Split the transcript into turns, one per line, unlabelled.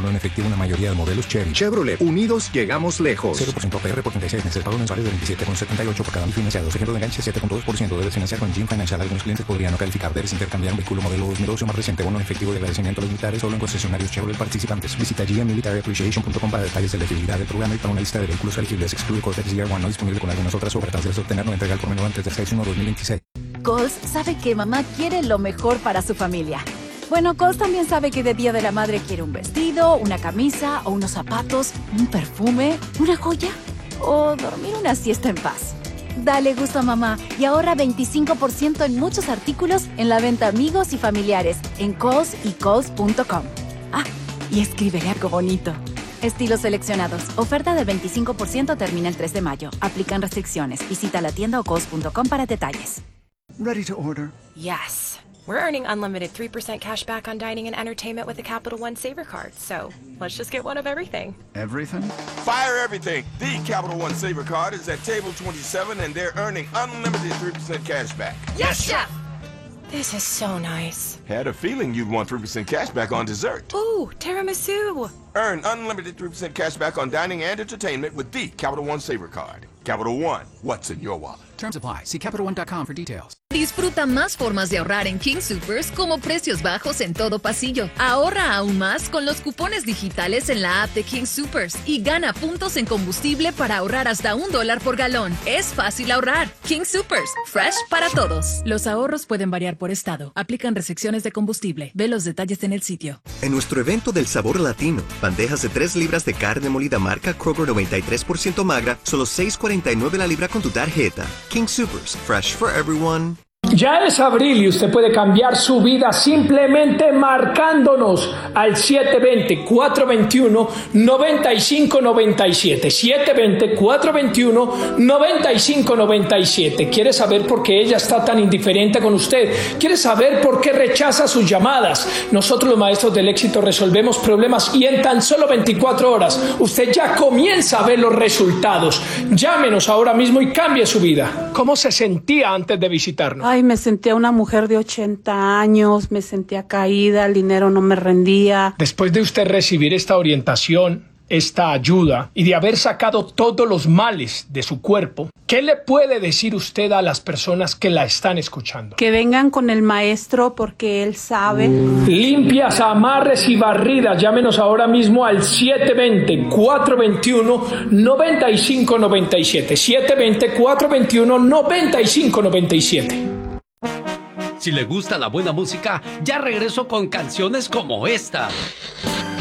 solo en efectivo una mayoría de modelos Chevy.
Chevrolet, unidos llegamos lejos.
0% APR por 36 meses, pagos mensuales de 27,78 por cada mil financiado. Ejemplo de enganche 7,2%. Debes financiar con Jim Financial. Algunos clientes podrían no calificar. Debes intercambiar un vehículo modelo 2012 o más reciente. Bono en efectivo de agradecimiento a los militares solo en concesionarios Chevrolet participantes. Visita gmmilitaryappreciation.com para detalles de la elegibilidad del programa y para una lista de vehículos elegibles. Excluye Cortex ZR1 no disponible con algunas otras ofertas. Debes obtenerlo en entrega al por menor antes del 6/1/2026.
Kohl's sabe que mamá quiere lo mejor para su familia. Bueno, Kohl's también sabe que de Día de la Madre quiere un vestido, una camisa o unos zapatos, un perfume, una joya o dormir una siesta en paz. Dale gusto a mamá y ahorra 25% en muchos artículos en la venta amigos y familiares en Kohl's y Kohl's.com. Ah, y escríbele algo bonito. Estilos seleccionados. Oferta del 25% termina el 3 de mayo. Aplican restricciones. Visita la tienda o Kohl's.com para detalles.
Ready to order?
Yes. We're earning unlimited 3% cash back on dining and entertainment with the Capital One Saver Card. So, let's just get one of everything.
Everything?
Fire everything. The Capital One Saver Card is at table 27 and they're earning unlimited 3% cash back.
Yes, Chef! This is so nice.
Had a feeling you'd want 3% cash back on dessert.
Ooh, tiramisu.
Earn unlimited 3% cash back on dining and entertainment with the Capital One Saver Card. Capital One, what's in your wallet?
Terms apply. See CapitalOne.com for details.
Disfruta más formas de ahorrar en King Soopers como precios bajos en todo pasillo. Ahorra aún más con los cupones digitales en la app de King Soopers y gana puntos en combustible para ahorrar hasta $1 por galón. Es fácil ahorrar. King Soopers, fresh para todos.
Los ahorros pueden variar por estado. Aplican restricciones de combustible. Ve los detalles en el sitio.
En nuestro evento del sabor latino, bandejas de 3 libras de carne molida marca Kroger 93% magra, solo $6.49 la libra con tu tarjeta. King Soopers, fresh for everyone.
Ya es abril y usted puede cambiar su vida simplemente marcándonos al 720-421-9597. 720-421-9597. ¿Quiere saber por qué ella está tan indiferente con usted? ¿Quiere saber por qué rechaza sus llamadas? Nosotros los maestros del éxito resolvemos problemas y en tan solo 24 horas usted ya comienza a ver los resultados. Llámenos ahora mismo y cambie su vida. ¿Cómo se sentía antes de visitarnos?
Ay, me sentía una mujer de 80 años, me sentía caída, el dinero no me rendía.
Después de usted recibir esta orientación, esta ayuda y de haber sacado todos los males de su cuerpo, ¿qué le puede decir usted a las personas que la están escuchando?
Que vengan con el maestro porque él sabe.
Limpias, amarres y barridas. Llámenos ahora mismo al 720-421-9597. 720-421-9597.
Si le gusta la buena música, ya regreso con canciones como esta.